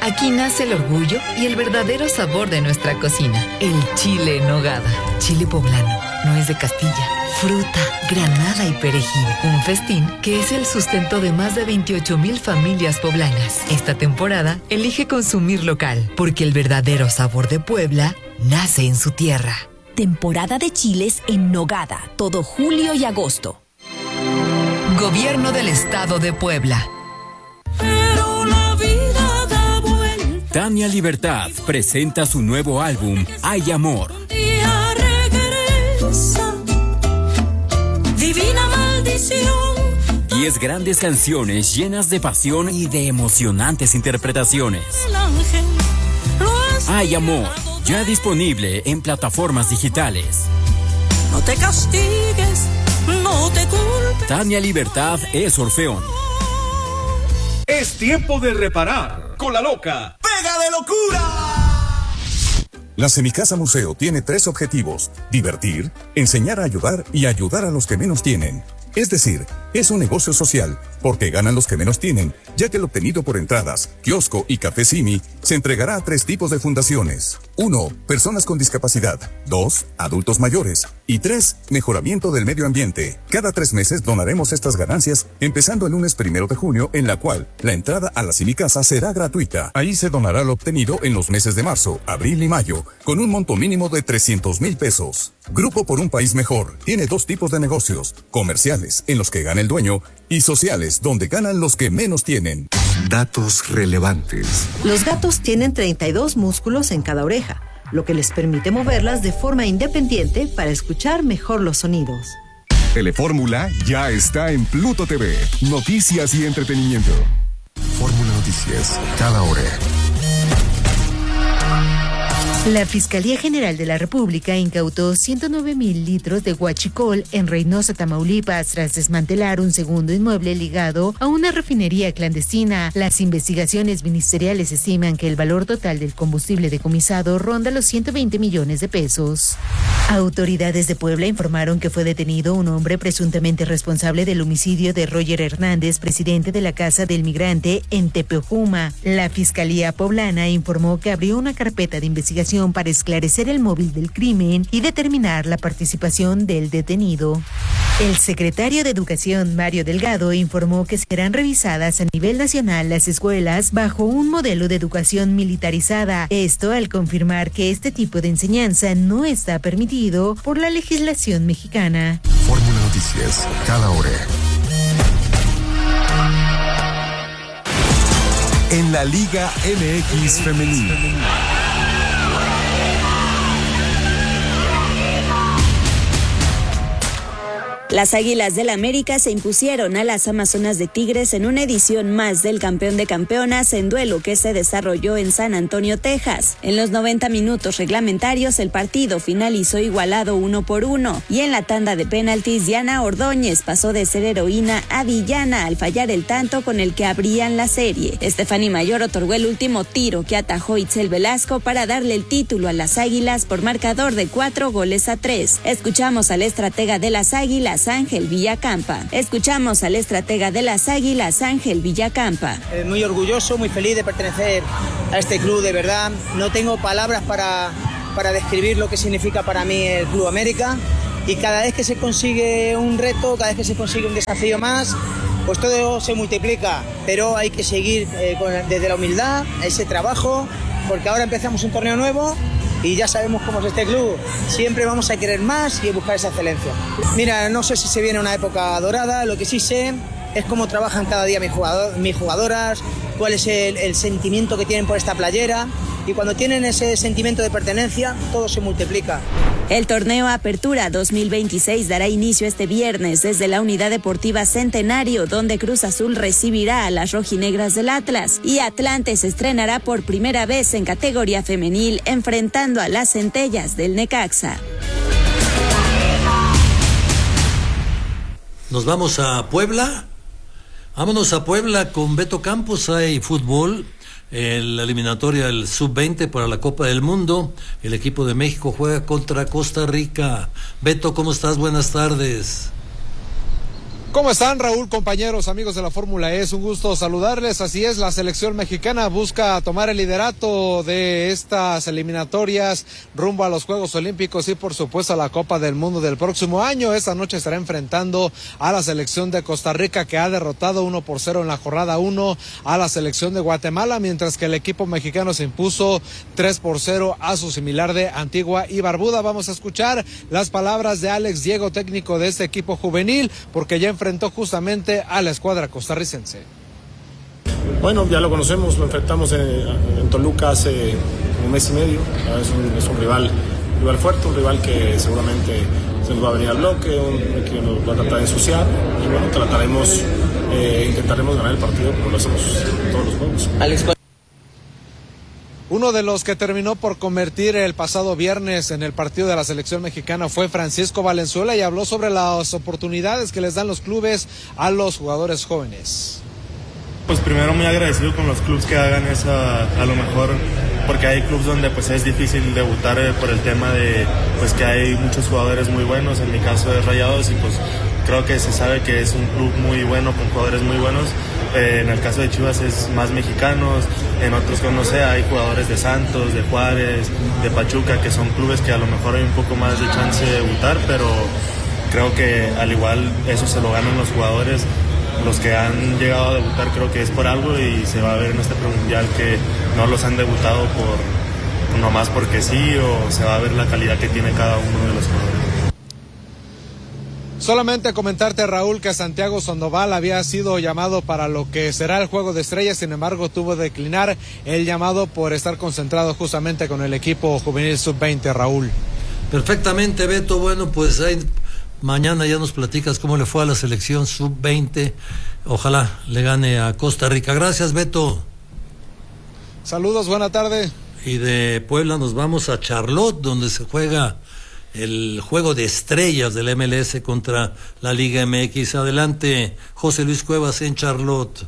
Aquí nace el orgullo y el verdadero sabor de nuestra cocina. El chile en nogada. Chile poblano, nuez de Castilla, fruta, granada y perejil. Un festín que es el sustento de más de 28,000 familias poblanas. Esta temporada, elige consumir local, porque el verdadero sabor de Puebla nace en su tierra. Temporada de chiles en nogada, todo julio y agosto. Gobierno del Estado de Puebla. Tania Libertad presenta su nuevo álbum, Hay Amor. Divina maldición. 10 grandes canciones llenas de pasión y de emocionantes interpretaciones. Hay Amor, ya disponible en plataformas digitales. No te castigues, no te culpes. Tania Libertad es Orfeón. Es tiempo de reparar con la loca Pega de Locura. La Semicasa Museo tiene 3 objetivos: divertir, enseñar a ayudar y ayudar a los que menos tienen. Es decir, es un negocio social, porque ganan los que menos tienen, ya que el obtenido por entradas, kiosco y café Simi se entregará a 3 tipos de fundaciones. 1. Personas con discapacidad. 2. Adultos mayores. Y 3. Mejoramiento del medio ambiente. Cada 3 meses donaremos estas ganancias, empezando el lunes 1 de junio, en la cual la entrada a la Semicasa será gratuita. Ahí se donará lo obtenido en los meses de marzo, abril y mayo, con un monto mínimo de 300,000 pesos. Grupo por un País Mejor tiene 2 tipos de negocios: comerciales, en los que gana el dueño, y sociales, donde ganan los que menos tienen. Datos relevantes. Los gatos tienen 32 músculos en cada oreja, lo que les permite moverlas de forma independiente para escuchar mejor los sonidos. Telefórmula ya está en Pluto TV. Noticias y entretenimiento. Fórmula Noticias, cada hora. La Fiscalía General de la República incautó 109,000 litros de huachicol en Reynosa, Tamaulipas, tras desmantelar un segundo inmueble ligado a una refinería clandestina. Las investigaciones ministeriales estiman que el valor total del combustible decomisado ronda los 120 millones de pesos. Autoridades de Puebla informaron que fue detenido un hombre presuntamente responsable del homicidio de Roger Hernández, presidente de la Casa del Migrante en Tepeojuma. La Fiscalía Poblana informó que abrió una carpeta de investigación para esclarecer el móvil del crimen y determinar la participación del detenido. El secretario de Educación, Mario Delgado, informó que serán revisadas a nivel nacional las escuelas bajo un modelo de educación militarizada. Esto al confirmar que este tipo de enseñanza no está permitido por la legislación mexicana. Fórmula Noticias, cada hora. En la Liga MX Femenil. Las Águilas del América se impusieron a las Amazonas de Tigres en una edición más del Campeón de Campeonas en duelo que se desarrolló en San Antonio, Texas. En los 90 minutos reglamentarios el partido finalizó igualado 1-1 y en la tanda de penaltis Diana Ordóñez pasó de ser heroína a villana al fallar el tanto con el que abrían la serie. Estefany Mayor otorgó el último tiro que atajó Itzel Velasco para darle el título a las Águilas por marcador de 4-3. Escuchamos al estratega de las Águilas, Ángel Villacampa. Escuchamos al estratega de las Águilas, Ángel Villacampa. Muy orgulloso, muy feliz de pertenecer a este club, de verdad. No tengo palabras para describir lo que significa para mí el Club América. Y cada vez que se consigue un reto, cada vez que se consigue un desafío más, pues todo se multiplica. Pero hay que seguir desde la humildad, ese trabajo, porque ahora empezamos un torneo nuevo. Y ya sabemos cómo es este club, siempre vamos a querer más y buscar esa excelencia. Mira, no sé si se viene una época dorada, lo que sí sé es cómo trabajan cada día mis jugadoras, cuál es el sentimiento que tienen por esta playera, y cuando tienen ese sentimiento de pertenencia, todo se multiplica. El torneo Apertura 2026 dará inicio este viernes desde la Unidad Deportiva Centenario, donde Cruz Azul recibirá a las rojinegras del Atlas y Atlante se estrenará por primera vez en categoría femenil enfrentando a las Centellas del Necaxa. Nos vamos a Puebla. Vámonos a Puebla con Beto Campos. Hay fútbol. En la eliminatoria del Sub-20 para la Copa del Mundo, el equipo de México juega contra Costa Rica. Beto, ¿cómo estás? Buenas tardes. ¿Cómo están, Raúl, compañeros, amigos de la Fórmula E? Es un gusto saludarles. Así es, la selección mexicana busca tomar el liderato de estas eliminatorias rumbo a los Juegos Olímpicos y, por supuesto, a la Copa del Mundo del próximo año. Esta noche estará enfrentando a la selección de Costa Rica, que ha derrotado 1-0 en la jornada 1 a la selección de Guatemala, mientras que el equipo mexicano se impuso 3-0 a su similar de Antigua y Barbuda. Vamos a escuchar las palabras de Alex Diego, técnico de este equipo juvenil, porque ya enfrentó justamente a la escuadra costarricense. Bueno, ya lo conocemos, lo enfrentamos en Toluca hace un mes y medio. Es un rival fuerte, un rival que seguramente se nos va a venir al bloque, que nos va a tratar de ensuciar y bueno, intentaremos ganar el partido como lo hacemos en todos los juegos. Alex, uno de los que terminó por convertir el pasado viernes en el partido de la selección mexicana fue Francisco Valenzuela y habló sobre las oportunidades que les dan los clubes a los jugadores jóvenes. Pues primero muy agradecido con los clubes que hagan esa, a lo mejor, porque hay clubes donde pues es difícil debutar por el tema de pues que hay muchos jugadores muy buenos, en mi caso de Rayados, y pues creo que se sabe que es un club muy bueno, con jugadores muy buenos. En el caso de Chivas es más mexicanos, en otros, no sé, hay jugadores de Santos, de Juárez, de Pachuca, que son clubes que a lo mejor hay un poco más de chance de debutar, pero creo que al igual eso se lo ganan los jugadores. Los que han llegado a debutar creo que es por algo y se va a ver en este premundial que no los han debutado por nomás porque sí, o se va a ver la calidad que tiene cada uno de los jugadores. Solamente comentarte, Raúl, que Santiago Sandoval había sido llamado para lo que será el Juego de Estrellas, sin embargo tuvo que declinar el llamado por estar concentrado justamente con el equipo juvenil sub-20, Raúl. Perfectamente, Beto. Bueno, pues ahí mañana ya nos platicas cómo le fue a la selección sub-20. Ojalá le gane a Costa Rica. Gracias, Beto. Saludos, buena tarde. Y de Puebla nos vamos a Charlotte, donde se juega el Juego de Estrellas del MLS contra la Liga MX. Adelante, José Luis Cuevas en Charlotte.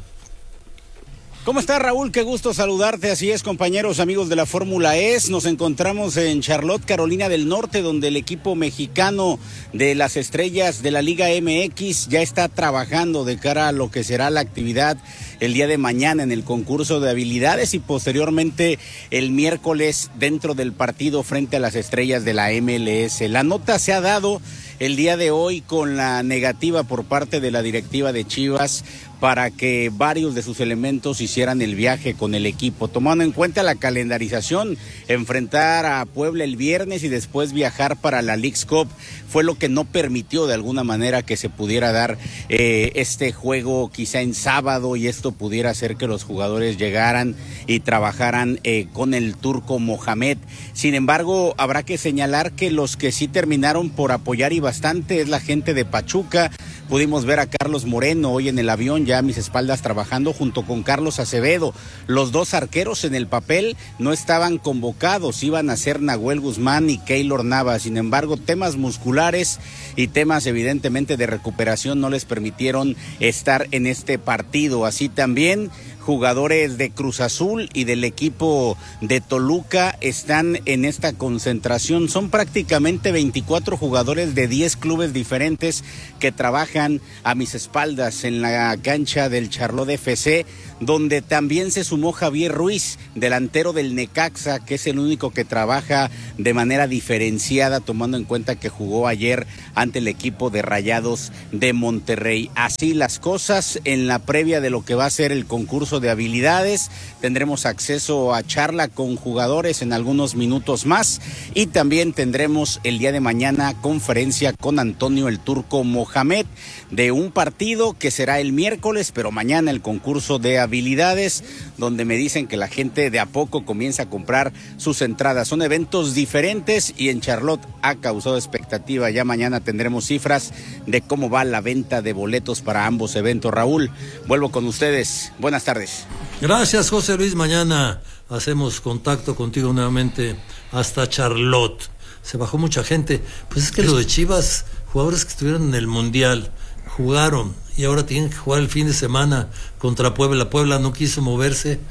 ¿Cómo estás, Raúl? Qué gusto saludarte. Así es, compañeros, amigos de la Fórmula E. Nos encontramos en Charlotte, Carolina del Norte, donde el equipo mexicano de las Estrellas de la Liga MX ya está trabajando de cara a lo que será la actividad el día de mañana en el concurso de habilidades y posteriormente el miércoles dentro del partido frente a las Estrellas de la MLS. La nota se ha dado el día de hoy con la negativa por parte de la directiva de Chivas para que varios de sus elementos hicieran el viaje con el equipo, tomando en cuenta la calendarización, enfrentar a Puebla el viernes y después viajar para la Leagues Cup, fue lo que no permitió de alguna manera que se pudiera dar este juego quizá en sábado, y esto pudiera hacer que los jugadores llegaran y trabajaran con el turco Mohamed. Sin embargo, habrá que señalar que los que sí terminaron por apoyar y bastante es la gente de Pachuca. Pudimos ver a Carlos Moreno hoy en el avión, ya a mis espaldas, trabajando junto con Carlos Acevedo. Los dos arqueros en el papel no estaban convocados, iban a ser Nahuel Guzmán y Keylor Navas. Sin embargo, temas musculares y temas evidentemente de recuperación no les permitieron estar en este partido. Así también jugadores de Cruz Azul y del equipo de Toluca están en esta concentración. Son prácticamente 24 jugadores de 10 clubes diferentes que trabajan a mis espaldas en la cancha del Charlotte FC, donde también se sumó Javier Ruiz, delantero del Necaxa, que es el único que trabaja de manera diferenciada, tomando en cuenta que jugó ayer ante el equipo de Rayados de Monterrey. Así las cosas en la previa de lo que va a ser el concurso de habilidades. Tendremos acceso a charla con jugadores en algunos minutos más y también tendremos el día de mañana conferencia con Antonio el Turco Mohamed de un partido que será el miércoles, pero mañana el concurso de habilidades, donde me dicen que la gente de a poco comienza a comprar sus entradas. Son eventos diferentes y en Charlotte ha causado expectativa. Ya mañana tendremos cifras de cómo va la venta de boletos para ambos eventos. Raúl, vuelvo con ustedes. Buenas tardes. Gracias, José Luis. Mañana hacemos contacto contigo nuevamente hasta Charlotte. Se bajó mucha gente. Pues es que lo de Chivas, jugadores que estuvieron en el Mundial, jugaron y ahora tienen que jugar el fin de semana contra Puebla. Puebla no quiso moverse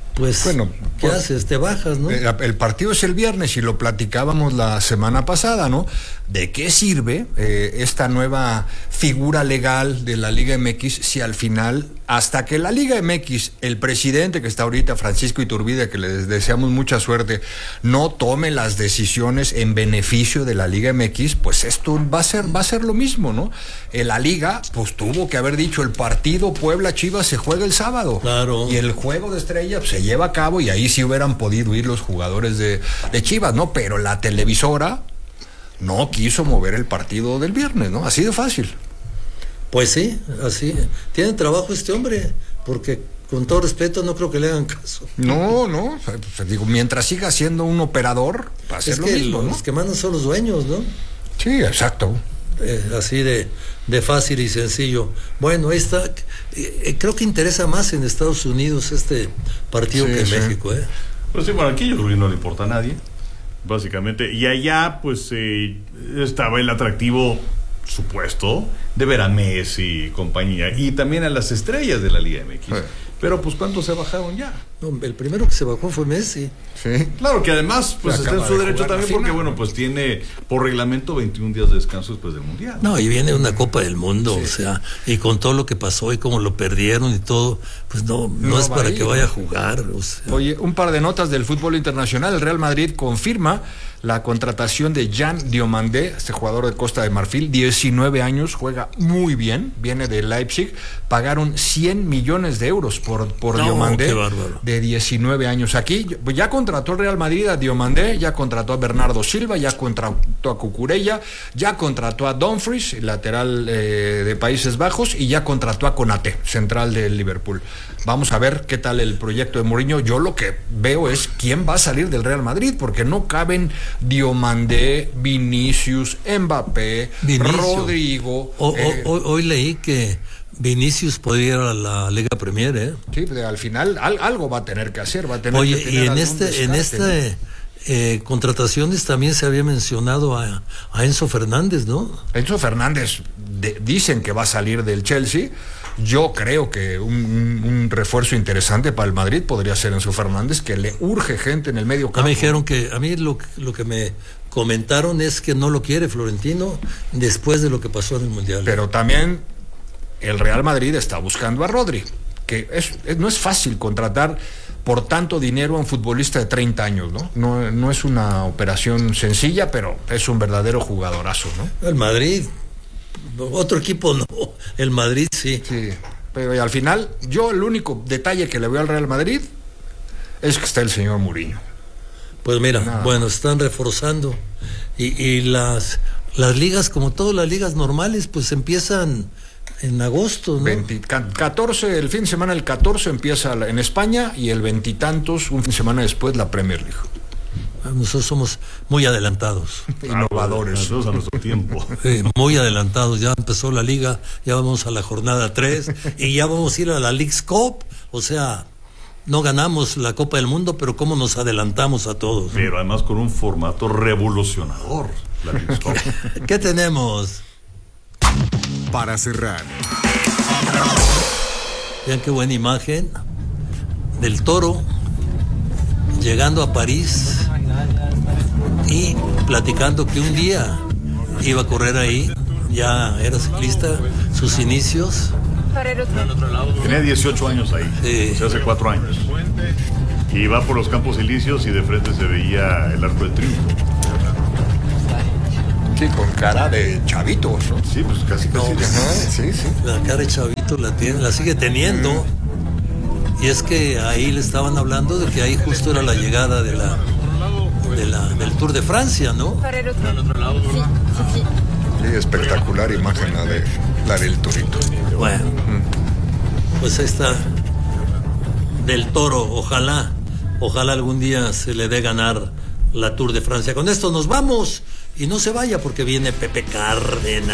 Pues, bueno, ¿qué haces? Te bajas, ¿no? El partido es el viernes y lo platicábamos la semana pasada, ¿no? ¿De qué sirve esta nueva figura legal de la Liga MX si al final, hasta que la Liga MX, el presidente que está ahorita, Francisco Iturbide, que les deseamos mucha suerte, no tome las decisiones en beneficio de la Liga MX, pues esto va a ser lo mismo, ¿no? La Liga, pues tuvo que haber dicho, el partido Puebla-Chivas se juega el sábado. Claro. Y el juego de estrella pues, se lleva a cabo y ahí sí hubieran podido ir los jugadores de Chivas, ¿no? Pero la televisora no quiso mover el partido del viernes, ¿no? Así de fácil. Pues sí, así. Tiene trabajo este hombre, porque con todo respeto no creo que le hagan caso. No, pues, digo, mientras siga siendo un operador, va a ser lo mismo, ¿no? Los que mandan son los dueños, ¿no? Sí, exacto. Así de fácil y sencillo. Bueno, ahí está. Creo que interesa más en Estados Unidos este partido que en México, ¿eh? Pues sí, bueno, aquí yo creo que no le importa a nadie, básicamente. Y allá, pues, estaba el atractivo supuesto de ver a Messi y compañía, y también a las estrellas de la Liga MX. Pero pues ¿cuántos se bajaron ya? No, el primero que se bajó fue Messi. Sí. Claro que además pues está en su derecho también, porque bueno, pues tiene por reglamento 21 días de descanso después del Mundial. No, y viene una Copa del Mundo, o sea, y con todo lo que pasó y cómo lo perdieron y todo, pues no es para que vaya a jugar. O sea. Oye, un par de notas del fútbol internacional. El Real Madrid confirma la contratación de Jan Diomandé, este jugador de Costa de Marfil, 19 años, juega muy bien, viene de Leipzig. Pagaron 100 millones de euros por Diomandé, de 19 años. Aquí ya contrató el Real Madrid a Diomandé, ya contrató a Bernardo Silva, ya contrató a Cucurella, ya contrató a Dumfries, lateral de Países Bajos, y ya contrató a Konate, central del Liverpool. Vamos a ver qué tal el proyecto de Mourinho. Yo lo que veo es quién va a salir del Real Madrid, porque no caben Diomandé, Vinicius, Mbappé, Rodrigo. Hoy leí que Vinicius podría ir a la Liga Premier, ¿eh? Sí, al final algo va a tener que hacer, va a tener que tener. Oye, y en esta contrataciones también se había mencionado a Enzo Fernández, ¿no? Enzo Fernández dicen que va a salir del Chelsea. Yo creo que un refuerzo interesante para el Madrid podría ser Enzo Fernández, que le urge gente en el medio campo. Me dijeron que a mí lo que me comentaron es que no lo quiere Florentino después de lo que pasó en el Mundial. Pero también el Real Madrid está buscando a Rodri, que no es fácil contratar por tanto dinero a un futbolista de 30 años, ¿no? No es una operación sencilla, pero es un verdadero jugadorazo, ¿no? El Madrid, otro equipo no, el Madrid sí. Sí, pero al final, yo el único detalle que le veo al Real Madrid es que está el señor Mourinho. Pues mira, bueno, están reforzando y las ligas, como todas las ligas normales, pues empiezan en agosto, ¿no? 14, el fin de semana el 14 empieza en España, y el 20 y tantos, un fin de semana después, la Premier League. Nosotros somos muy adelantados. Innovadores. Nosotros a nuestro tiempo. Muy adelantados. Ya empezó la liga, ya vamos a la jornada 3 y ya vamos a ir a la Leagues Cup. O sea, no ganamos la Copa del Mundo, pero cómo nos adelantamos a todos. Pero además con un formato revolucionador, la Leagues Cup. ¿Qué tenemos? Para cerrar, vean qué buena imagen del Toro llegando a París y platicando que un día iba a correr ahí. Ya era ciclista, sus inicios. Tenía 18 años ahí, o sea, hace 4 años. Y iba por los Campos Elíseos y de frente se veía el Arco del Triunfo. Sí, con cara de chavito, ¿no? Sí, pues casi. Sí. La cara de chavito la sigue teniendo. Y es que ahí le estaban hablando de que ahí justo era la llegada del Tour de Francia, ¿no? Sí, espectacular imagen la del Torito. Bueno, pues ahí está del Toro. Ojalá algún día se le dé ganar la Tour de Francia. Con esto nos vamos. Y no se vaya porque viene Pepe Cárdenas.